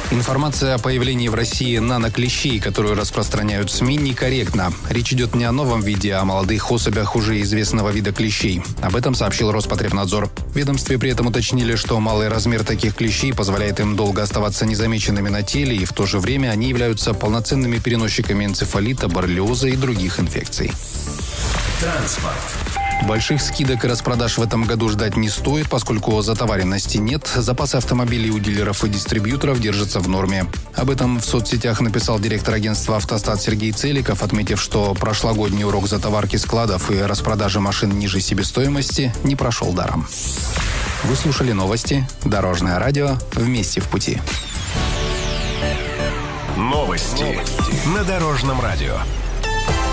Информация о появлении в России наноклещей, которую распространяют СМИ, некорректна. Речь идет не о новом виде, а о молодых особях уже известного вида клещей. Об этом сообщил Роспотребнадзор. В ведомстве при этом уточнили, что малый размер таких клещей позволяет им долго оставаться незамеченными на теле, и в то же время они являются полноценными переносчиками энцефалита, боррелиоза и других инфекций. Транспорт. Больших скидок и распродаж в этом году ждать не стоит, поскольку затоваренности нет. Запасы автомобилей у дилеров и дистрибьюторов держатся в норме. Об этом в соцсетях написал директор агентства «Автостат» Сергей Целиков, отметив, что прошлогодний урок затоварки складов и распродажи машин ниже себестоимости не прошел даром. Вы слушали новости. Дорожное радио. Вместе в пути. Новости на Дорожном радио.